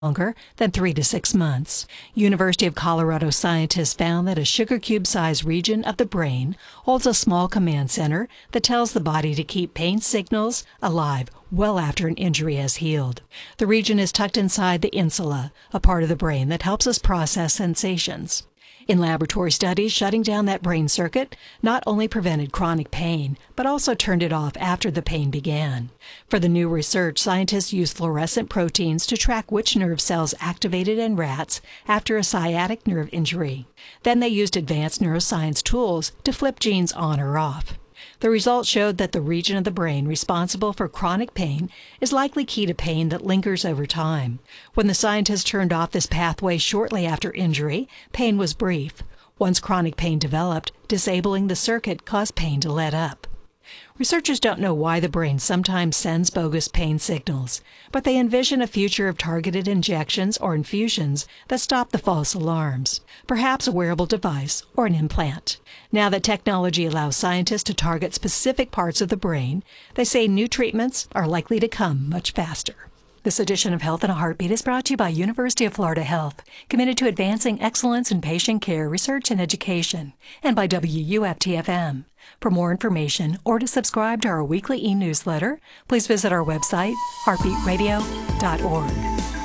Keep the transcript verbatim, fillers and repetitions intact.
longer than three to six months. University of Colorado scientists found that a sugar cube-sized region of the brain holds a small command center that tells the body to keep pain signals alive well after an injury has healed. The region is tucked inside the insula, a part of the brain that helps us process sensations. In laboratory studies, shutting down that brain circuit not only prevented chronic pain, but also turned it off after the pain began. For the new research, scientists used fluorescent proteins to track which nerve cells activated in rats after a sciatic nerve injury. Then they used advanced neuroscience tools to flip genes on or off. The results showed that the region of the brain responsible for chronic pain is likely key to pain that lingers over time. When the scientists turned off this pathway shortly after injury, pain was brief. Once chronic pain developed, disabling the circuit caused pain to let up. Researchers don't know why the brain sometimes sends bogus pain signals, but they envision a future of targeted injections or infusions that stop the false alarms, perhaps a wearable device or an implant. Now that technology allows scientists to target specific parts of the brain, they say new treatments are likely to come much faster. This edition of Health in a Heartbeat is brought to you by University of Florida Health, committed to advancing excellence in patient care, research, and education, and by W U F T F M. For more information or to subscribe to our weekly e-newsletter, please visit our website, heartbeat radio dot org.